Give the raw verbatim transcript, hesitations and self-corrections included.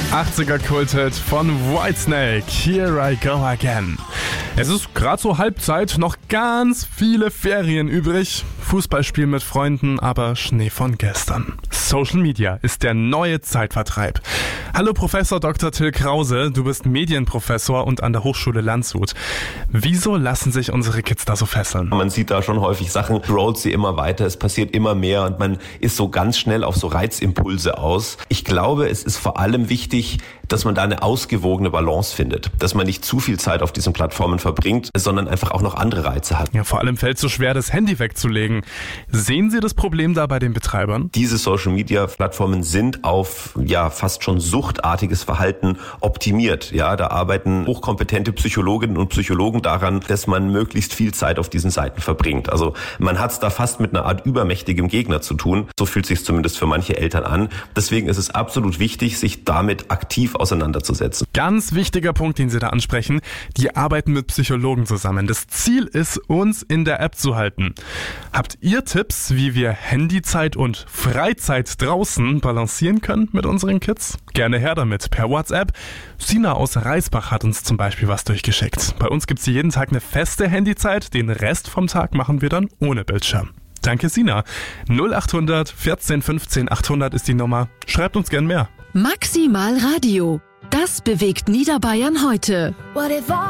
achtziger-Kulthit von Whitesnake, Here I Go Again. Es ist gerade so Halbzeit, noch ganz viele Ferien übrig. Fußballspiel mit Freunden, aber Schnee von gestern. Social Media ist der neue Zeitvertreib. Hallo Professor Doktor Till Krause, du bist Medienprofessor und an der Hochschule Landshut. Wieso lassen sich unsere Kids da so fesseln? Man sieht da schon häufig Sachen, rollt sie immer weiter, es passiert immer mehr und man ist so ganz schnell auf so Reizimpulse aus. Ich glaube, es ist vor allem wichtig, dass man da eine ausgewogene Balance findet. Dass man nicht zu viel Zeit auf diesen Plattformen verbringt, sondern einfach auch noch andere Reize hat. Ja, vor allem fällt es so schwer, das Handy wegzulegen. Sehen Sie das Problem da bei den Betreibern? Diese Social-Media-Plattformen sind auf ja fast schon suchtartiges Verhalten optimiert. Ja, da arbeiten hochkompetente Psychologinnen und Psychologen daran, dass man möglichst viel Zeit auf diesen Seiten verbringt. Also man hat es da fast mit einer Art übermächtigem Gegner zu tun. So fühlt sich zumindest für manche Eltern an. Deswegen ist es absolut wichtig, sich damit aktiv auseinanderzusetzen. Ganz wichtiger Punkt, den Sie da ansprechen. Die arbeiten mit Psychologen zusammen. Das Ziel ist, uns in der App zu halten. Habt ihr Tipps, wie wir Handyzeit und Freizeit draußen balancieren können mit unseren Kids? Gerne her damit per WhatsApp. Sina aus Reisbach hat uns zum Beispiel was durchgeschickt. Bei uns gibt es jeden Tag eine feste Handyzeit. Den Rest vom Tag machen wir dann ohne Bildschirm. Danke Sina. null achthundert vierzehn fünfzehn achthundert ist die Nummer. Schreibt uns gern mehr. Maximal Radio. Das bewegt Niederbayern heute.